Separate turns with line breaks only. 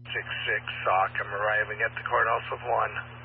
66 SOC. I'm arriving at the courthouse with 1.